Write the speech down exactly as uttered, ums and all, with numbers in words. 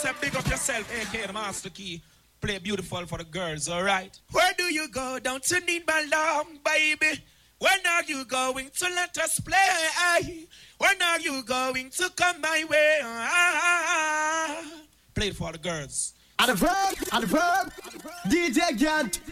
say big up yourself, A K the Master Key. Play beautiful for the girls, alright? Where do you go? Don't you need my love, baby? When are you going to let us play? When are you going to come my way? Ah, play it for the girls. And the verb, and the verb, D J Gant.